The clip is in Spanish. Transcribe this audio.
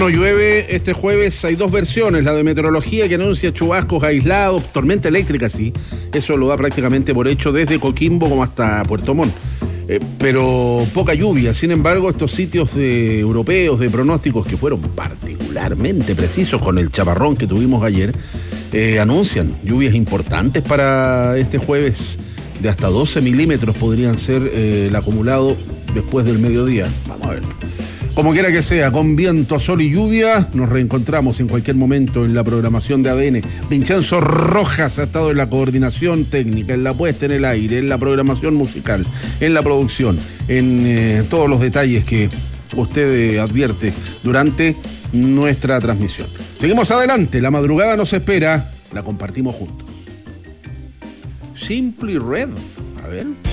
no llueve este jueves. Hay dos versiones, la de meteorología que anuncia chubascos aislados, tormenta eléctrica, sí, eso lo da prácticamente por hecho desde Coquimbo como hasta Puerto Montt, pero poca lluvia. Sin embargo, estos sitios europeos de pronósticos que fueron particularmente precisos con el chaparrón que tuvimos ayer, anuncian lluvias importantes para este jueves, de hasta 12 milímetros podrían ser el acumulado después del mediodía. Vamos a ver. Como quiera que sea, con viento, sol y lluvia, nos reencontramos en cualquier momento en la programación de ADN. Vincenzo Rojas ha estado en la coordinación técnica, en la puesta en el aire, en la programación musical, en la producción, en todos los detalles que usted advierte durante nuestra transmisión. Seguimos adelante, la madrugada nos espera, la compartimos juntos. Simply Red, a ver...